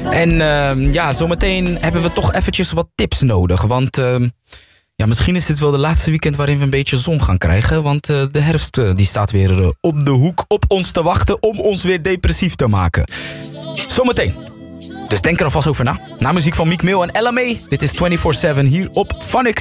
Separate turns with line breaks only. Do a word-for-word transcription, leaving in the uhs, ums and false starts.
En uh, ja, zometeen hebben we toch eventjes wat tips nodig. Want uh, ja, misschien is dit wel de laatste weekend waarin we een beetje zon gaan krijgen. Want uh, de herfst uh, die staat weer uh, op de hoek op ons te wachten om ons weer depressief te maken. Zometeen. Dus denk er alvast over na. Na muziek van Meek Mill en L M A. Dit is vierentwintig zeven hier op Phonics.